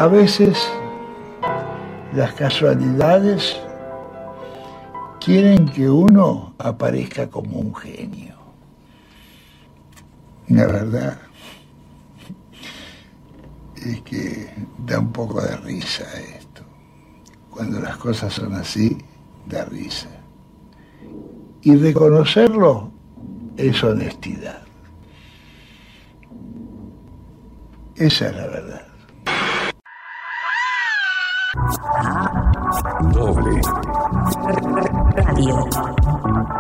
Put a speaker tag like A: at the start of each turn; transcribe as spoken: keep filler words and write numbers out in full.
A: A veces las casualidades quieren que uno aparezca como un genio. La verdad es que da un poco de risa esto. Cuando las cosas son así, da risa. Y reconocerlo es honestidad. Esa es la verdad.
B: Doble Radio.